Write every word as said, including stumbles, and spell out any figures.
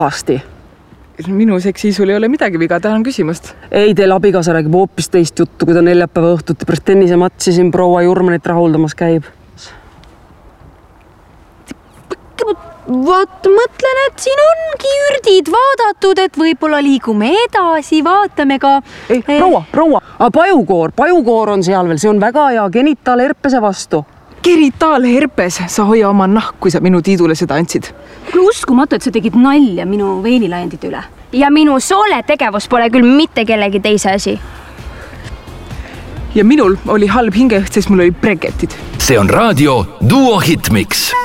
asti. Minu seksiisul ei ole midagi viga, tänan küsimust. Ei, teil abikaasa räägib hoopis teist juttu, kui ta neljapäeva õhtuti pärast tennise matsi siin proua Jurmanit rahuldamas käib. Vaat mõtlen, et siin ongi ürdid vaadatud, et võib-olla liigume edasi, vaatame ka... Ei, proua, proua, a pajukoor, pajukoor on seal veel, see on väga hea genitaalherpese vastu. Genitaalherpes, sa hoia oma nahk, kui sa minu Tiidule seda andsid. Kui uskumatu, et sa tegid nalja minu veinilaiendite üle. Ja minu soole tegevus pole küll mitte kellegi teise asi. Ja minul oli halb hingeõht, sest mul oli breketid. See on raadio Duo Hitmix.